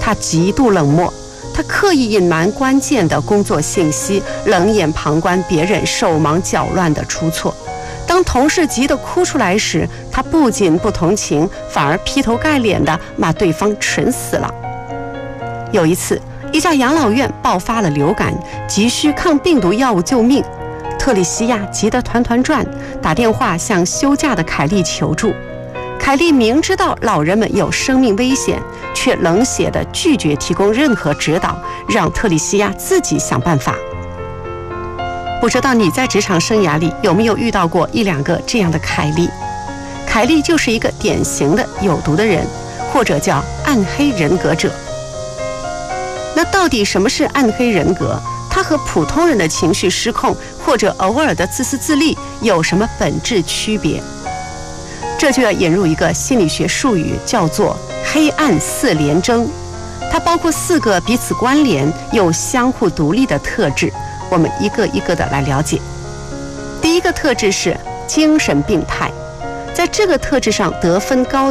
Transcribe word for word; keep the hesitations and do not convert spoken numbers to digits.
他极度冷漠，他刻意隐瞒关键的工作信息，冷眼旁观别人手忙脚乱的出错。当同事急得哭出来时，他不仅不同情，反而劈头盖脸地骂对方蠢死了。有一次，一家养老院爆发了流感，急需抗病毒药物救命。特里西亚急得团团转，打电话向休假的凯莉求助。凯莉明知道老人们有生命危险，却冷血地拒绝提供任何指导，让特里西亚自己想办法。不知道你在职场生涯里有没有遇到过一两个这样的凯莉？凯莉就是一个典型的有毒的人，或者叫暗黑人格者。那到底什么是暗黑人格？它和普通人的情绪失控或者偶尔的自私自利有什么本质区别？这就要引入一个心理学术语，叫做黑暗四联征。它包括四个彼此关联又相互独立的特质，我们一个一个的来了解。第一个特质是精神病态，在这个特质上得分高